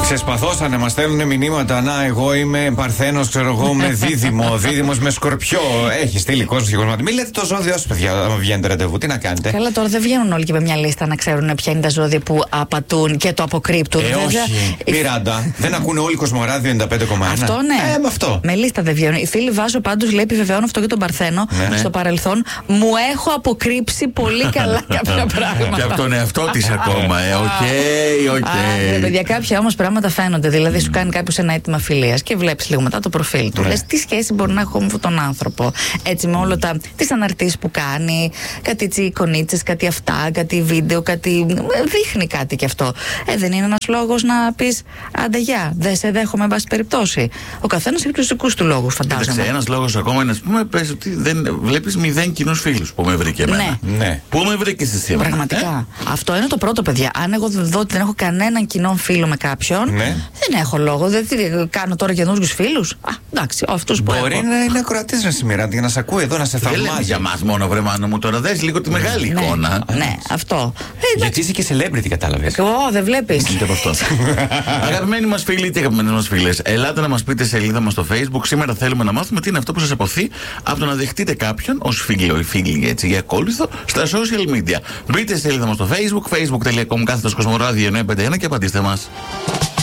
Ξεσπαθώσανε, μας στέλνουν μηνύματα. Να, εγώ είμαι Παρθένος, ξέρω εγώ, με Δίδυμο. Δίδυμος με Σκορπιό. Έχει στείλει κόσμο και κόσμο. Μην λέτε το ζώδιο σου, παιδιά, όταν βγαίνετε ραντεβού. Τι να κάνετε. Καλά, τώρα δεν βγαίνουν όλοι και με μια λίστα να ξέρουν ποια είναι τα ζώδια που απατούν και το αποκρύπτουν. Όχι. Μιράντα, δεν ακούνε όλοι Κοσμοράδιο 95,1. Αυτό ναι. Με αυτό. Με λίστα δεν βγαίνουν. Η φίλη Βάσο πάντως λέει, επιβεβαιώνω αυτό για τον Παρθένο. Ναι. Στο παρελθόν μου έχω αποκρύψει πολύ καλά κάποια πράγματα. Και από τον εαυτό της ακόμα. Οκ. Παιδιά, κάποια όμως πράγματα φαίνονται. Δηλαδή, σου κάνει κάποιος ένα αίτημα φιλίας και βλέπεις λίγο μετά το προφίλ του. Λες τι σχέση μπορεί να έχω με αυτόν τον άνθρωπο. Έτσι, με όλα τις αναρτήσεις που κάνει, κάτι έτσι εικονίτσες, κάτι αυτά, κάτι βίντεο, κάτι. Δείχνει κάτι κι αυτό. Δεν είναι ένας λόγος να πεις άντε γεια, δεν σε δέχομαι, εν πάση περιπτώσει. Ο καθένας έχει τους δικούς του λόγους, φαντάζομαι. Ένας λόγος ακόμα είναι, ας πούμε, πες ότι δεν βλέπεις 0 κοινούς φίλους που με βρήκε εμένα. Ναι. Πού με βρήκες εσύ? Πραγματικά. Αυτό είναι το πρώτο, παιδιά. Αν εγώ δω ότι δεν έχω κανέναν κοινό φίλο με κάποιον, δεν έχω λόγο. Δεν κάνω τώρα καινούριους φίλους. Εντάξει, αυτούς που μπορεί έχω. να είναι ακροατής να σημειράτε για να σε ακούει εδώ, να σε θαυμάζει. Δεν λέμε για μας μόνο, βρε Μάνο μου, τώρα δες λίγο τη μεγάλη εικόνα. Ναι, αυτό. Γιατί είσαι και celebrity, κατάλαβες. Δεν βλέπεις. Από αυτό. Αγαπημένοι μας φίλοι και αγαπημένες μας φίλες, ελάτε να μας πείτε σελίδα μας στο Facebook. Σήμερα θέλουμε να μάθουμε τι είναι αυτό που σας αποθεί από το να δεχτείτε κάποιον ως φίλο ή φίλη έτσι για ακόλουθο στα social media. Μπείτε στη σελίδα μας στο Facebook, facebook.com/Κοσμοράδιο 951 και απαντήστε μας.